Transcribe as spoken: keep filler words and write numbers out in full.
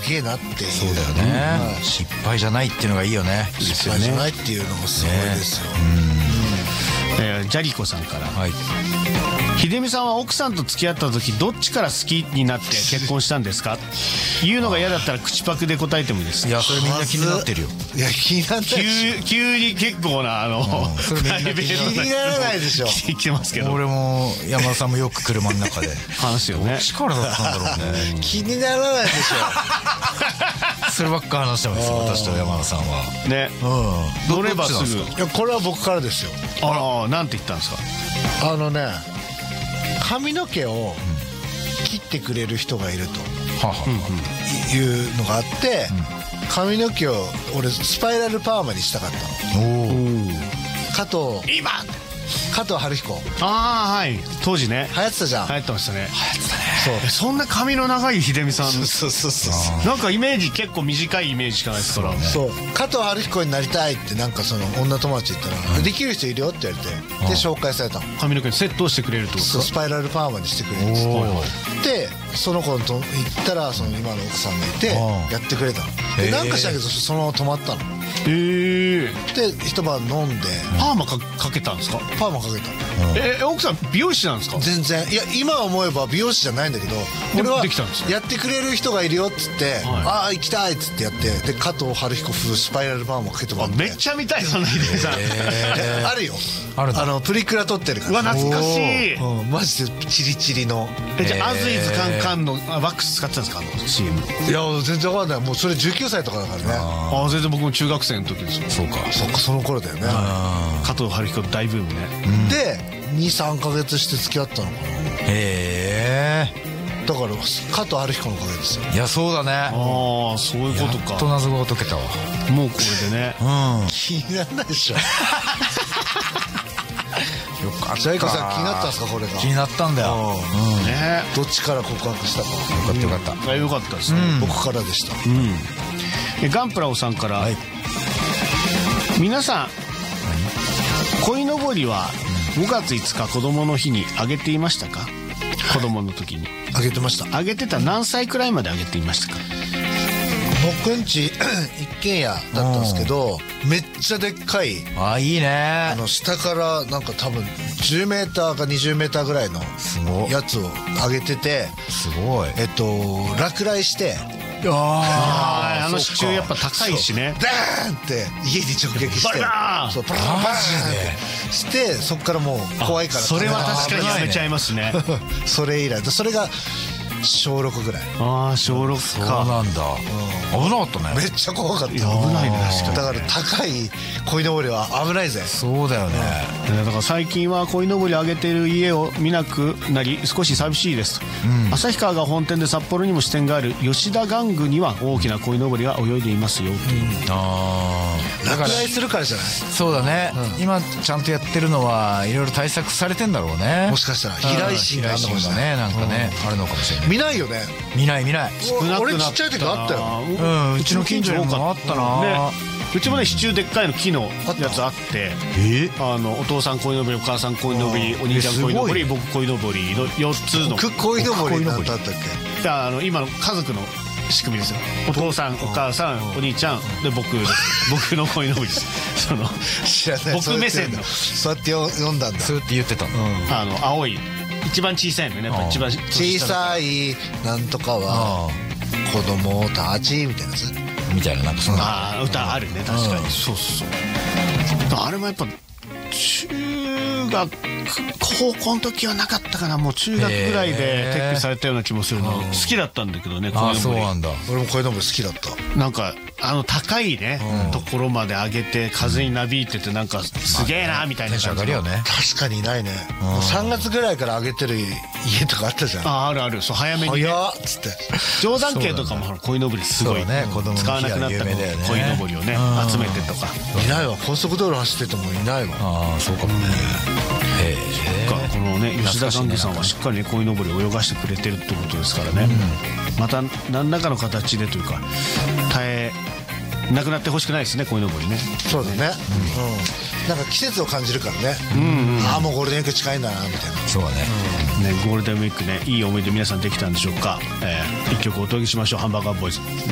げえなっていう。 そうだよね、失敗じゃないっていうのがいいよね。 失敗じゃないっていうのもすごいですよ。 えー、ジャリコさんから、 はい、 秀美さんは奥さんと付き合った時どっちから好きになって結婚したんですか？言うのが嫌だったら口パクで答えてもいいです。 いやそれみんな気になってるよ。 いや気になったでしょ。 急急に結構なあの、うん、 それみんな気にならないでしょ。 来てますけど、 俺も山田さんもよく車の中で話すよね。 どっちからだったんだろうね。 気にならないでしょ。そればっか話してますよ私と山田さんはね。うん、乗ればすぐ。 いやこれは僕からですよ。 ああ、なんて言ったんですか？ あのね、髪の毛を切ってくれる人がいると、ははいうのがあって、髪の毛を俺スパイラルパーマにしたかったの。お加藤今加藤晴彦。 ああ、はい、当時ね流行ってたじゃん。 流行ってましたね。 流行ってたね。 そう、そんな髪の長い秀美さん、 そうそうそうそうなんかイメージ結構短いイメージしかないですからね。 そう、加藤晴彦になりたいってなんかその女友達言ったら、できる人いるよって言われて、で紹介されたの。 髪の毛にセットをしてくれるってことですか？ そう、スパイラルパーマにしてくれるんですで、その子と行ったらその今の奥さんがいてやってくれたので、なんかしたけどそのまま止まったの。 へえ。 で一晩飲んでパーマかかけたんですか？ パーマかけた。 え、奥さん美容師なんですか？ 全然。いや今思えば美容師じゃないんだけど、俺はやってくれる人がいるよっつって、ああ行きたいっつってやって、で加藤晴彦風スパイラルパーマかけてもらって。 めっちゃ見たいそんな秀美さん。 あるよ。あのプリクラ撮ってるから。 うわ懐かしい。 マジでチリチリの。 え、じゃあアズイズカンカンのワックス使ってたんですか？あの シーエム。 いや全然わかんない。もうそれじゅうきゅうさいとかだからね。 ああ、全然僕も中学生の時ですよ。 そうかそっか、その頃だよね。 加藤晴彦大ブームね。 でにさんかげつして付き合ったのかな。 へえ。 だから加藤晴彦のおかげですよ。 いやそうだね。 ああ、そういうことか。 やっと謎が解けたわ。 もうこれでね。 うん。 気にならないでしょ。 よかった。 ジャイコさん気になったんですか？これが気になったんだよ。 ね。 どっちから告白したか。 よかったよかった。 あ、よかったですね。 僕からでした。 うん。ガンプラオさんから、皆さん鯉のぼりはごがついつか子供の日にあげていましたか？子供の時にあげてました。 あげてた。何歳くらいまであげていましたか？ 僕んち一軒家だったんですけど、めっちゃでっかい、 あ、いいね。 あの下からなんか多分じゅうメーターかにじゅうメーターぐらいのやつをあげてて、 すごい。 えっと落雷して、 ああ、あの支柱やっぱ高いしね。 ダーンって家に直撃して、 バーン、 そうバーンバーンってして、そっからもう怖いから。 それは確かにやめちゃいますね。 それ以来、それがしょうろくぐらい。 ああ、しょうろくか。 そうなんだ。危なかったね。 めっちゃ怖かった。危ないね、確かに。 だから高い鯉のぼりは危ないぜ。 そうだよね。 だから最近は鯉のぼり上げてる家を見なくなり少し寂しいですと。旭川が本店で札幌にも支店がある吉田玩具には大きな鯉のぼりが泳いでいますよという。 ああ。 落雷するからじゃない？ そうだね。今ちゃんとやってるのはいろいろ対策されてんだろうね。 もしかしたら飛来心があるのかもしれない。 ね、なんかね、あるのかもしれない。 見ないよね。 見ない見ない。 俺ちっちゃい時あったよ。 うん、うちの近所にもあったな。 うちもね、支柱でっかいの木のやつあって、 え、 あのお父さん鯉のぼり、お母さん鯉のぼり、お兄ちゃん鯉のぼり、僕鯉のぼりのよっつの。 僕鯉のぼりなんだったっけ？ あの今の家族の仕組みですよ。お父さん、お母さん、お兄ちゃんで僕です。僕の鯉のぼりです。その知らない。 僕目線の。 そうやって読んだんだ。 そうやって言ってたの。 あの青い一番小さいのね、やっぱ一番小さいなんとかは子供たちみたいなやつみたいな、なんかそんな。 ああ、歌あるね、確かに。そうそう。あれもやっぱ中学高校の時はなかったかな。もう中学ぐらいで撤去されたような気もするの。好きだったんだけどね。 ああ、そうなんだ。 俺も鯉のぼり好きだった。 なんかあの高いねところまで上げて風になびいてて、なんかすげえなみたいな感じ。 よね。 確かにいないね。さんがつぐらいから上げてる家とかあったじゃん。 あ、あるある。そう、早めにね。 早っつって。 冗談系とかも鯉のぼりすごいね、子供の使わなくなった鯉のぼりをね集めてとか。 いないわ。高速道路走っててもいないわ。 ああ、そうかもね。へえ。 このね、吉田玩具さんはしっかりね鯉のぼりを泳がしてくれてるってことですからね。また何らかの形でというか絶えなくなってほしくないですね、鯉のぼりね。 そうだね。なんか季節を感じるからね。ああ、もうゴールデンウィーク近いんだなみたいな。 そうだね。 ゴールデンウィークね、いい思い出皆さんできたんでしょうか。一曲お届けしましょう。ハンバーガーボーイズ。